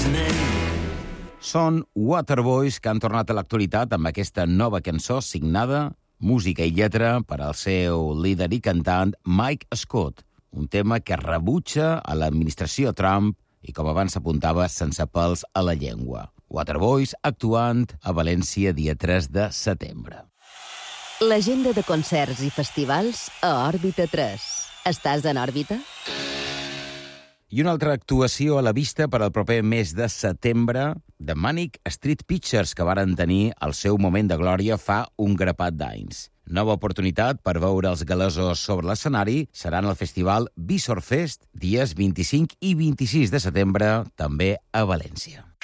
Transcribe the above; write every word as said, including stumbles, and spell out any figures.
Són Waterboys, que han tornat a l'actualitat amb aquesta nova cançó signada, música i lletra, per al seu líder i cantant Mike Scott, un tema que rebutja a l'administració Trump i, com abans s'apuntava, sense pèls a la llengua. Waterboys actuant a València dia tres de setembre. L'agenda de concerts i festivals a Òrbita tres. Estàs en òrbita? I una altra actuació a la vista per al proper mes de setembre, de Manic Street Pictures, que varen tenir el seu moment de glòria fa un grapat d'anys. Nova oportunitat per veure els galesos sobre l'escenari serà en el festival Visor Fest, dies vint-i-cinc i vint-i-sis de setembre, també a València.